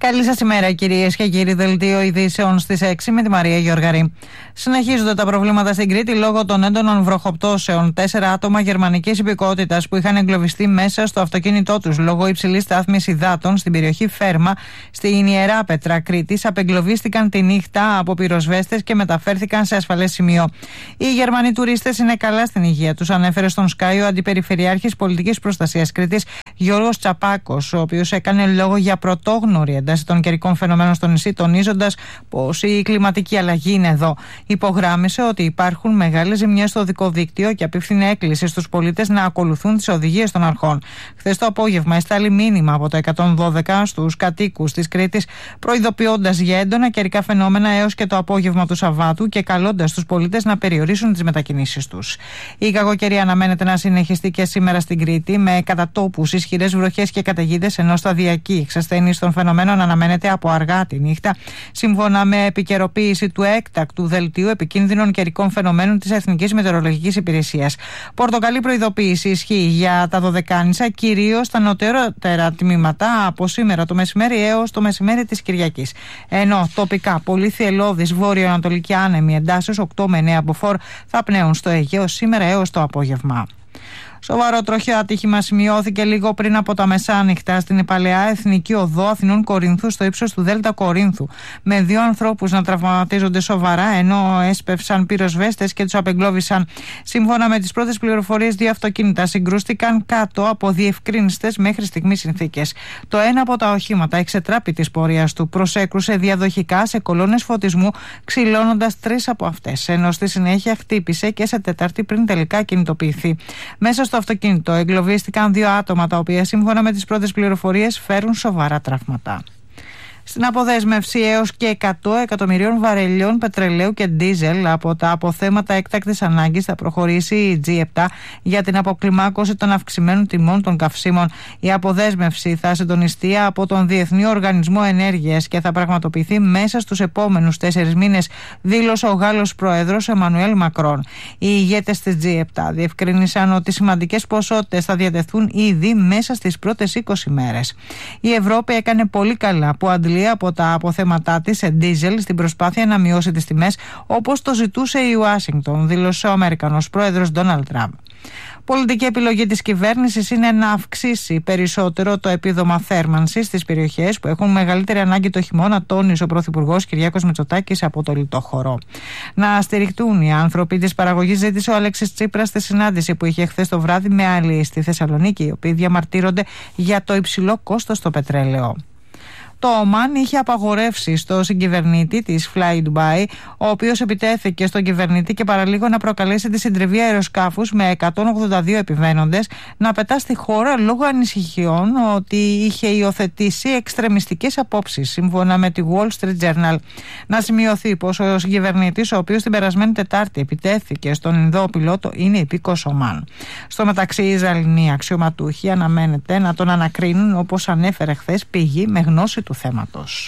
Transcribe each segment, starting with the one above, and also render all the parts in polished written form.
Καλή σας ημέρα, κυρίες και κύριοι. Δελτίο ειδήσεων στις 6 με τη Μαρία Γιώργαρη. Συνεχίζονται τα προβλήματα στην Κρήτη λόγω των έντονων βροχοπτώσεων. 4 άτομα γερμανικής υπηκότητας που είχαν εγκλωβιστεί μέσα στο αυτοκίνητό τους λόγω υψηλής στάθμης υδάτων στην περιοχή Φέρμα, στην Ιεράπετρα Κρήτης, απεγκλωβίστηκαν τη νύχτα από πυροσβέστες και μεταφέρθηκαν σε ασφαλές σημείο. Οι Γερμανοί τουρίστες είναι καλά στην υγεία τους, ανέφερε στον Sky ο Αντιπεριφερειάρχης Πολιτικής Προστασίας Κρήτης Γιώργος Τσαπάκος, ο οποίος έκανε λόγο για πρωτόγνωρη ένταση των καιρικών φαινομένων στο νησί, τονίζοντας πως η κλιματική αλλαγή είναι εδώ. Υπογράμμισε ότι υπάρχουν μεγάλες ζημιές στο οδικό δίκτυο και απίφθινε έκκληση στους πολίτες να ακολουθούν τις οδηγίες των αρχών. Χθες το απόγευμα εστάλει μήνυμα από το 112 στους κατοίκους της Κρήτης, προειδοποιώντας για έντονα καιρικά φαινόμενα έως και το απόγευμα του Σαββάτου και καλώντας τους πολίτες να περιορίσουν τις μετακινήσεις τους. Η κακοκαιρία αναμένεται να συνεχιστεί και σήμερα στην Κρήτη, με κατά τόπους ισχυρές βροχές και καταιγίδες, ενώ σταδιακή εξασθένιση των φαινομένων αναμένεται από αργά τη νύχτα, σύμφωνα με επικαιροποίηση του έκτακτου δελτίου επικίνδυνων καιρικών φαινομένων της Εθνικής Μετεωρολογικής Υπηρεσίας. Πορτοκαλί προειδοποίηση ισχύει για τα Δωδεκάνησα, κυρίως στα νοτιότερα τμήματα, από σήμερα το μεσημέρι έως το μεσημέρι της Κυριακής. Ενώ τοπικά πολύ θυελλώδης βόρειο-ανατολική άνεμη εντάσεις 8 με 9 μποφόρ θα πνέουν στο Αιγαίο σήμερα έως το απόγευμα. Σοβαρό τροχαίο ατύχημα σημειώθηκε λίγο πριν από τα μεσάνυχτα στην Παλαιά Εθνική Οδό Αθηνών Κορίνθου, στο ύψος του Δέλτα Κορίνθου, με 2 ανθρώπους να τραυματίζονται σοβαρά, ενώ έσπευσαν πυροσβέστες και τους απεγκλώβησαν. Σύμφωνα με τις πρώτες πληροφορίες, 2 αυτοκίνητα συγκρούστηκαν κάτω από διευκρίνιστες μέχρι στιγμής συνθήκες. Το ένα από τα οχήματα εξετράπη της πορείας του, προσέκρουσε διαδοχικά σε κολόνες φωτισμού, ξυλώνοντας 3 από αυτές, ενώ στη συνέχεια χτύπησε και σε τέταρτη πριν τελικά κινητοποιηθεί. Μέσα στο αυτοκίνητο εγκλωβίστηκαν 2 άτομα, τα οποία σύμφωνα με τις πρώτες πληροφορίες φέρουν σοβαρά τραύματα. Στην αποδέσμευση έως και 100 εκατομμυρίων βαρελιών πετρελαίου και ντίζελ από τα αποθέματα έκτακτης ανάγκης θα προχωρήσει η G7 για την αποκλιμάκωση των αυξημένων τιμών των καυσίμων. Η αποδέσμευση θα συντονιστεί από τον Διεθνή Οργανισμό Ενέργειας και θα πραγματοποιηθεί μέσα στους επόμενους 4 μήνες, δήλωσε ο Γάλλος Πρόεδρος Εμμανουέλ Μακρόν. Οι ηγέτες της G7 διευκρίνησαν ότι σημαντικές ποσότητες θα διατεθούν ήδη μέσα στις πρώτες 20 μέρες. Η Ευρώπη έκανε πολύ καλά που αντλεί από τα αποθέματά της σε ντίζελ στην προσπάθεια να μειώσει τις τιμές, όπως το ζητούσε η Ουάσιγκτον, δήλωσε ο Αμερικανός πρόεδρος Ντόναλντ Τραμπ. Πολιτική επιλογή της κυβέρνησης είναι να αυξήσει περισσότερο το επίδομα θέρμανσης στις περιοχές που έχουν μεγαλύτερη ανάγκη το χειμώνα, τόνισε ο Πρωθυπουργός Κυριάκος Μητσοτάκης από το Λιτόχωρο. Να στηριχτούν οι άνθρωποι της παραγωγής, ζήτησε ο Αλέξης Τσίπρας στη συνάντηση που είχε χθες το βράδυ με άλλοι στη Θεσσαλονίκη, οι οποίοι διαμαρτύρονται για το υψηλό κόστος στο πετρέλαιο. Το Ομάν είχε απαγορεύσει στο συγκυβερνήτη της Fly Dubai, ο οποίος επιτέθηκε στον κυβερνήτη και παραλίγο να προκαλέσει τη συντριβή αεροσκάφους με 182 επιβαίνοντες, να πετά στη χώρα λόγω ανησυχιών ότι είχε υιοθετήσει εξτρεμιστικές απόψεις, σύμφωνα με τη Wall Street Journal. Να σημειωθεί πως ο συγκυβερνήτης, ο οποίος την περασμένη Τετάρτη επιτέθηκε στον Ινδό πιλότο, είναι υπήκος Ομάν. Στο μεταξύ, οι Ισραηλινοί αξιωματούχοι αναμένεται να τον ανακρίνουν, όπως ανέφερε χθες πηγή με γνώση του θέματος.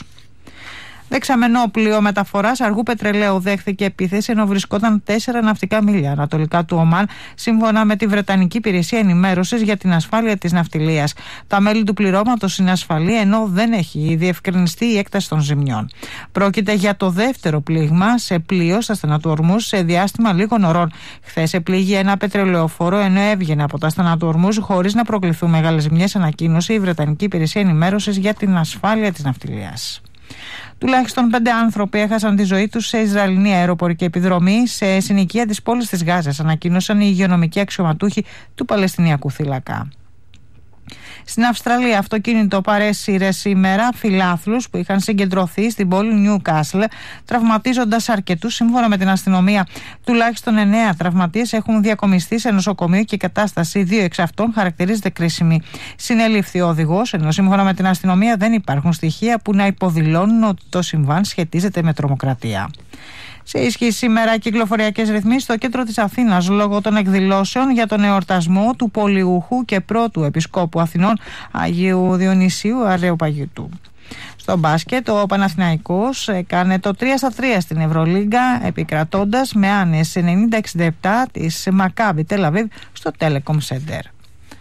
Δεξαμενό πλοίο μεταφοράς αργού πετρελαίου δέχθηκε επίθεση ενώ βρισκόταν 4 ναυτικά μίλια ανατολικά του Ομάν, σύμφωνα με τη Βρετανική Υπηρεσία Ενημέρωσης για την Ασφάλεια της Ναυτιλίας. Τα μέλη του πληρώματος είναι ασφαλή, ενώ δεν έχει διευκρινιστεί η έκταση των ζημιών. Πρόκειται για το δεύτερο πλήγμα σε πλοίο στα στενά του Ορμούζ σε διάστημα λίγων ωρών. Χθες επλήγει ένα πετρελαιοφόρο ενώ έβγαινε από τα στενά του Ορμούζ χωρίς να προκληθούν μεγάλες ζημιές, ανακοίνωσε η Βρετανική Υπηρεσία Ενημέρωσης για την Ασφάλεια της Ναυτιλίας. Τουλάχιστον 5 άνθρωποι έχασαν τη ζωή τους σε Ισραηλινή αεροπορική επιδρομή σε συνοικία της πόλης της Γάζας, ανακοίνωσαν οι υγειονομικοί αξιωματούχοι του Παλαιστινιακού θύλακα. Στην Αυστραλία, αυτοκίνητο παρέσυρε σήμερα φιλάθλους που είχαν συγκεντρωθεί στην πόλη Νιουκάσλ, τραυματίζοντας αρκετούς, σύμφωνα με την αστυνομία. Τουλάχιστον 9 τραυματίες έχουν διακομιστεί σε νοσοκομείο και η κατάσταση 2 εξ αυτών χαρακτηρίζεται κρίσιμη. Συνελήφθη ο οδηγός, ενώ σύμφωνα με την αστυνομία δεν υπάρχουν στοιχεία που να υποδηλώνουν ότι το συμβάν σχετίζεται με τρομοκρατία. Σε ισχύ σήμερα κυκλοφοριακές ρυθμίσεις στο κέντρο της Αθήνας λόγω των εκδηλώσεων για τον εορτασμό του Πολιούχου και πρώτου Επισκόπου Αθηνών Αγίου Διονυσίου Αρεοπαγητού. Στο μπάσκετ, ο Παναθηναϊκός έκανε το 3-3 στην Ευρωλίγκα, επικρατώντας με άνεση 90-67 της Μακάμπι Τελ Αβίβ στο Telecom Center.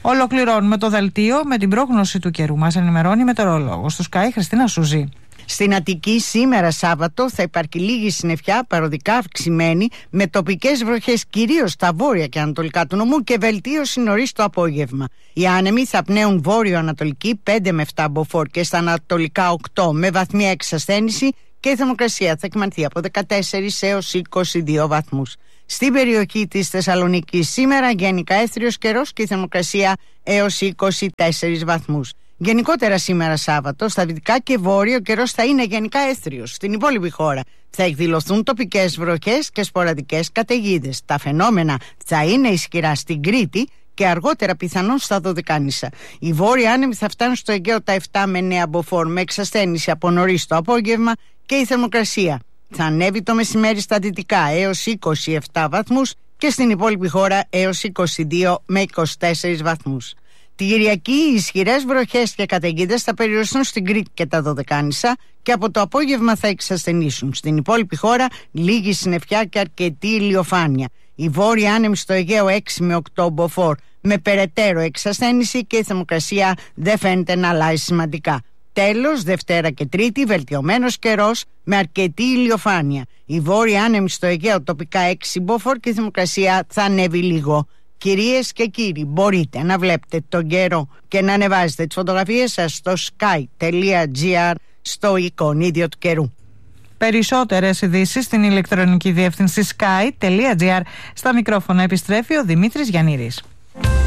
Ολοκληρώνουμε το δελτίο με την πρόγνωση του καιρού. Μας ενημερώνει η μετεωρολόγος του Sky, Χριστίνα Σουζή. Στην Αττική σήμερα Σάββατο θα υπάρχει λίγη συννεφιά, παροδικά αυξημένη, με τοπικές βροχές κυρίως στα βόρεια και ανατολικά του νομού και βελτίωση νωρίς το απόγευμα. Οι άνεμοι θα πνέουν βόρειο-ανατολική 5 με 7 μποφόρ και στα ανατολικά 8 με βαθμία εξασθένηση και η θερμοκρασία θα κυμανθεί από 14 έως 22 βαθμούς. Στην περιοχή της Θεσσαλονίκης σήμερα γενικά έθριος καιρός και η θερμοκρασία έως 24 βαθμούς. Γενικότερα σήμερα Σάββατο, στα δυτικά και βόρειο, ο καιρός θα είναι γενικά έθριος. Στην υπόλοιπη χώρα θα εκδηλωθούν τοπικές βροχές και σποραδικές καταιγίδες. Τα φαινόμενα θα είναι ισχυρά στην Κρήτη και αργότερα πιθανόν στα Δωδεκάνησα. Οι βόρειοι άνεμοι θα φτάνουν στο Αιγαίο τα 7 με 9 μποφόρ με εξασθένηση από νωρίς το απόγευμα και η θερμοκρασία θα ανέβει το μεσημέρι στα δυτικά έως 27 βαθμούς και στην υπόλοιπη χώρα έως 22 με 24 βαθμούς. Την Κυριακή οι ισχυρές βροχές και καταιγίδες θα περιοριστούν στην Κρήτη και τα Δωδεκάνησα και από το απόγευμα θα εξασθενήσουν. Στην υπόλοιπη χώρα λίγη συννεφιά και αρκετή ηλιοφάνεια. Οι βόρειοι άνεμοι στο Αιγαίο 6 με 8 μποφόρ με περαιτέρω εξασθένηση και η θερμοκρασία δεν φαίνεται να αλλάζει σημαντικά. Τέλος, Δευτέρα και Τρίτη βελτιωμένος καιρός με αρκετή ηλιοφάνεια. Οι βόρειοι άνεμοι στο Αιγαίο τοπικά 6 μποφόρ και η θερμοκρασία θα ανέβει λίγο. Κυρίες και κύριοι, μπορείτε να βλέπετε τον καιρό και να ανεβάζετε τις φωτογραφίες σας στο sky.gr στο εικονίδιο του καιρού. Περισσότερες ειδήσεις στην ηλεκτρονική διεύθυνση sky.gr. Στα μικρόφωνα επιστρέφει ο Δημήτρης Γιαννήρης.